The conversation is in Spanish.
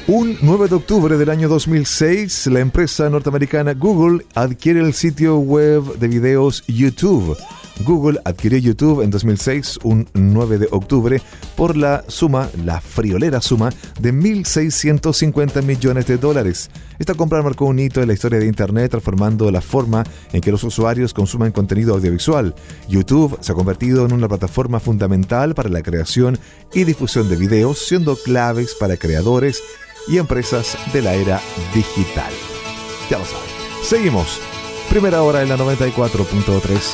Un 9 de octubre del año 2006, la empresa norteamericana Google adquiere el sitio web de videos YouTube. Google adquirió YouTube en 2006, un 9 de octubre, por la friolera suma de $1.650 millones. Esta compra marcó un hito en la historia de Internet, transformando la forma en que los usuarios consumen contenido audiovisual. YouTube se ha convertido en una plataforma fundamental para la creación y difusión de videos, siendo claves para creadores y empresas de la era digital. Ya lo saben. Seguimos. Primera hora en la 94.3